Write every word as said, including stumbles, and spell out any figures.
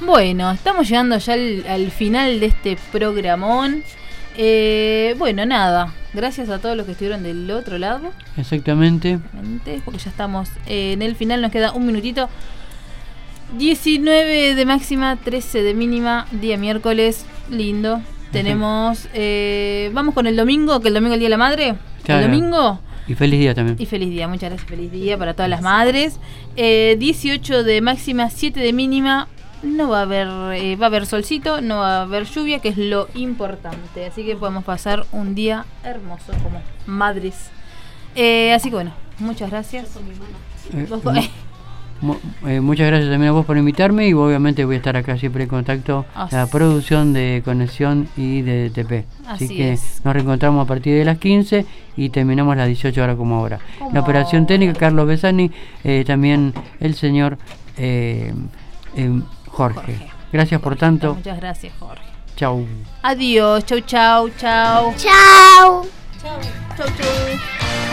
Bueno, estamos llegando ya al, al final de este programón. Eh, bueno, nada, gracias a todos los que estuvieron del otro lado. Exactamente. Porque ya estamos eh, en el final, nos queda un minutito. diecinueve de máxima, trece de mínima, día miércoles, lindo. Tenemos, eh, vamos con el domingo, que el domingo es el Día de la Madre. Claro. El domingo. Y feliz día también. Y feliz día, muchas gracias, feliz día para todas las madres. Eh, dieciocho de máxima, siete de mínima. No va a haber, eh, va a haber solcito, no va a haber lluvia, que es lo importante. Así que podemos pasar un día hermoso como madres. Eh, así que bueno, muchas gracias. Eh, mu- eh, muchas gracias también a vos por invitarme y obviamente voy a estar acá siempre en contacto a la producción de Conexión y de D T P. Así, Así que es. nos reencontramos a partir de las quince y terminamos a las dieciocho horas como ahora. Como La operación ahora. técnica, Carlos Besani, eh, también el señor eh, eh, Jorge. Jorge. Gracias por tanto. Muchas gracias, Jorge. Chau. Adiós, chau, chau, chau. Chao. Chau, chau, chau.